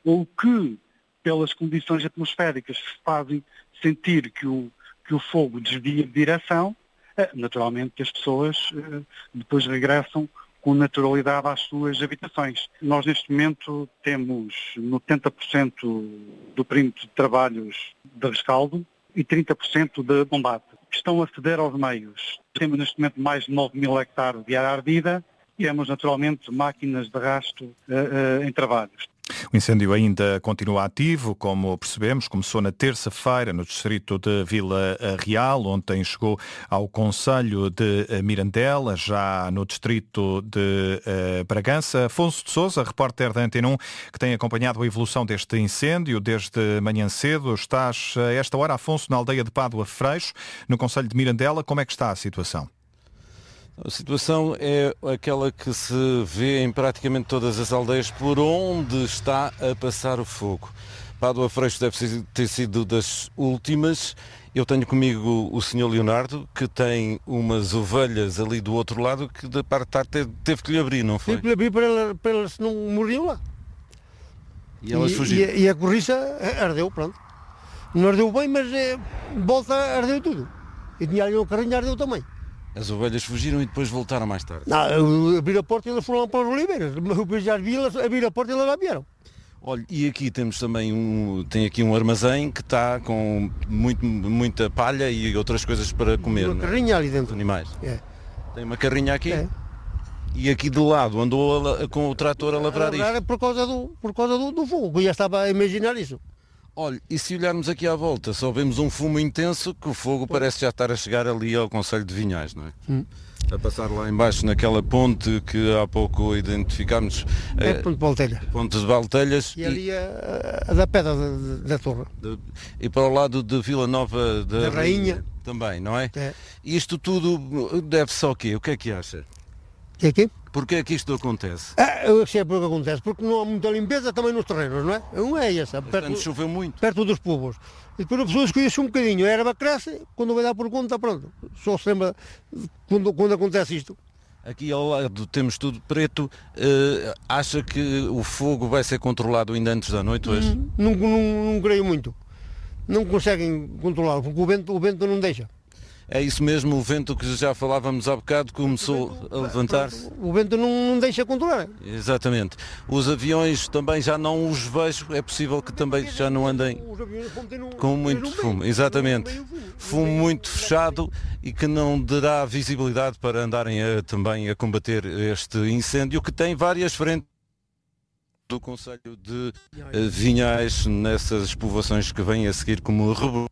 ou que, pelas condições atmosféricas, fazem sentir que o fogo desvia de direção, naturalmente as pessoas depois regressam com naturalidade às suas habitações. Nós, neste momento, temos 90% do perímetro de trabalhos de rescaldo e 30% de combate, que estão a ceder aos meios. Temos, neste momento, mais de 9.000 hectares de área ardida e temos, naturalmente, máquinas de arrasto em trabalhos. O incêndio ainda continua ativo, como percebemos, começou na terça-feira no distrito de Vila Real, ontem chegou ao concelho de Mirandela, já no distrito de Bragança. Afonso de Sousa, repórter da Antena 1, que tem acompanhado a evolução deste incêndio desde manhã cedo. Estás a esta hora, Afonso, na aldeia de Pádua Freixo, no concelho de Mirandela. Como é que está a situação? A situação é aquela que se vê em praticamente todas as aldeias por onde está a passar o fogo. Pádua Freixo deve ter sido das últimas. Eu tenho comigo o Sr. Leonardo, que tem umas ovelhas ali do outro lado, que da parte de tarde teve que lhe abrir, não foi? Teve que lhe abrir para elas não morriam lá. E elas fugiram? E a corriça ardeu, pronto. Não ardeu bem, mas volta ardeu tudo. E tinha ali um carrinho e ardeu também. As ovelhas fugiram e depois voltaram mais tarde? Não, abrir a porta e elas foram lá para as oliveiras. Depois já as vi, elas abriram a porta e elas lá vieram. Olha, e aqui temos também tem aqui um armazém que está com muita palha e outras coisas para comer. Uma carrinha ali dentro. Animais. É. Tem uma carrinha aqui? É. E aqui de lado andou com o trator a lavrar isto? Por causa do fogo, eu já estava a imaginar isso. Olha, e se olharmos aqui à volta, só vemos um fumo intenso, que o fogo parece já estar a chegar ali ao concelho de Vinhais, não é? A passar lá embaixo naquela ponte que há pouco identificámos. É ponte de Baltelhas. Ponte de Baltelhas. E ali a da pedra da torre. E para o lado de Vila Nova da Rainha. Também, não é? É. E isto tudo deve-se ao quê? O que é que acha? O que? Porquê é que isto acontece? Eu sei porque acontece, porque não há muita limpeza também nos terrenos, não é? Não é essa. Choveu muito. Perto dos povos. E depois a pessoa escolhe-se um bocadinho, a erva cresce, quando vai dar por conta, pronto. Só se lembra quando acontece isto. Aqui ao lado temos tudo preto. Acha que o fogo vai ser controlado ainda antes da noite hoje? Não creio muito. Não conseguem controlar, porque o vento não deixa. É isso mesmo, o vento que já falávamos há bocado começou a levantar-se. O vento não deixa controlar. Exatamente. Os aviões também já não os vejo, é possível que também já não andem com muito fumo. Exatamente. Fumo muito fechado e que não dará visibilidade para andarem também a combater este incêndio, que tem várias frentes do concelho de Vinhais, nessas povoações que vêm a seguir como Rebolo.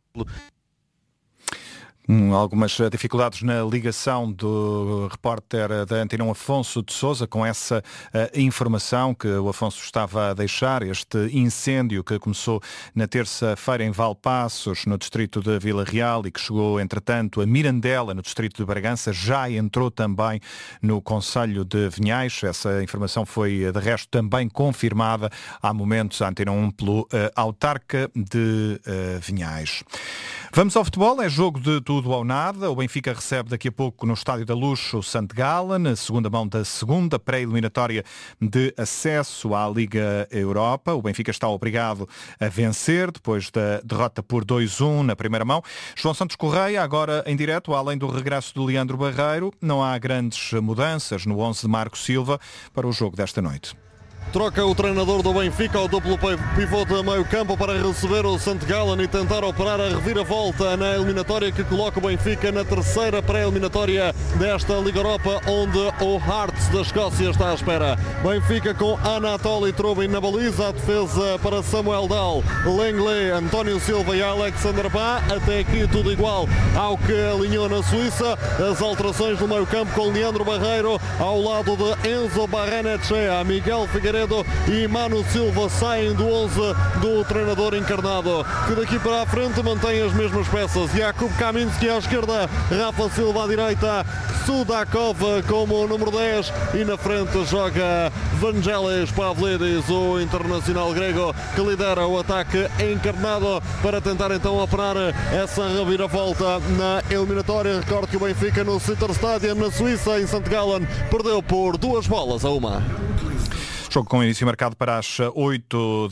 Algumas dificuldades na ligação do repórter da Antena 1, Afonso de Sousa, com essa informação que o Afonso estava a deixar, este incêndio que começou na terça-feira em Valpaços, no distrito de Vila Real, e que chegou, entretanto, a Mirandela, no distrito de Bragança, já entrou também no concelho de Vinhais. Essa informação foi, de resto, também confirmada há momentos à Antena 1 pelo autarca de Vinhais. Vamos ao futebol, é jogo de tudo ou nada. O Benfica recebe daqui a pouco no Estádio da Luz o St. Gallen, a segunda mão da segunda pré-eliminatória de acesso à Liga Europa. O Benfica está obrigado a vencer depois da derrota por 2-1 na primeira mão. João Santos Correia, agora em direto, além do regresso do Leandro Barreiro, não há grandes mudanças no 11 de Marco Silva para o jogo desta noite. Troca o treinador do Benfica ao duplo pivô de meio campo para receber o St. Gallen e tentar operar a reviravolta na eliminatória que coloca o Benfica na terceira pré-eliminatória desta Liga Europa, onde o Hearts da Escócia está à espera. Benfica com Anatoly Trubin na baliza, a defesa para Samuel Dahl, Lenglet, António Silva e Alexander Bá. Até aqui tudo igual ao que alinhou na Suíça. As alterações no meio campo com Leandro Barreiro ao lado de Enzo Barrenetxea, Miguel Figueiredo e Manu Silva saem do 11 do treinador encarnado, que daqui para a frente mantém as mesmas peças. Jakub Kaminski à esquerda, Rafa Silva à direita, Sudakov como número 10 e na frente joga Vangelis Pavlidis, o internacional grego que lidera o ataque encarnado para tentar então operar essa reviravolta na eliminatória. Recordo que o Benfica no Sitter Stadium na Suíça, em St. Gallen, perdeu por 2-1. Jogo com início marcado para as 8